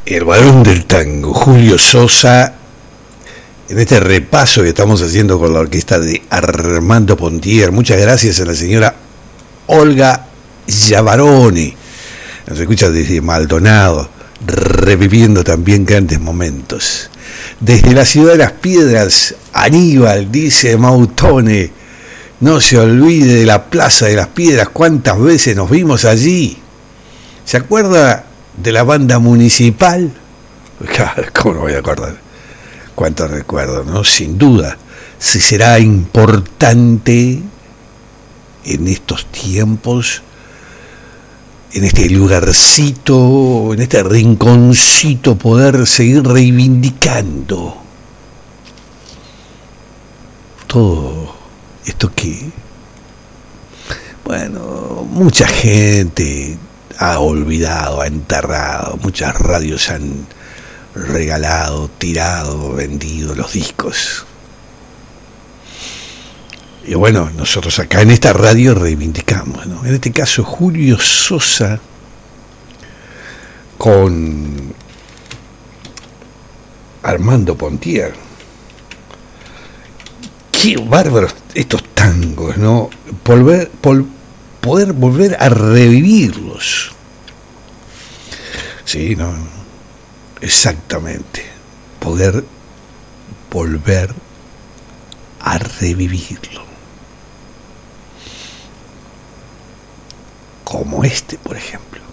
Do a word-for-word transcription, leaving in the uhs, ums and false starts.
El varón del tango, Julio Sosa, en este repaso que estamos haciendo con la orquesta de Armando Pontier. Muchas gracias a la señora Olga Yavaroni. Nos escucha desde Maldonado, reviviendo también grandes momentos. Desde la ciudad de las piedras, Aníbal, dice Mautone, no se olvide de la Plaza de las Piedras, cuántas veces nos vimos allí. ¿Se acuerda de la banda municipal? ¿Cómo no voy a acordar? Cuántos recuerdos, ¿no? Sin duda, si será importante en estos tiempos, en este lugarcito, en este rinconcito, poder seguir reivindicando todo esto que, bueno, mucha gente ha olvidado, ha enterrado, muchas radios han regalado, tirado, vendido los discos. Y bueno, nosotros acá en esta radio reivindicamos, ¿no? En este caso Julio Sosa con Armando Pontier. Qué bárbaros estos tangos, ¿no? Volver, pol, poder volver a revivirlos. Sí, no, exactamente. Poder volver a revivirlo. Como este, por ejemplo.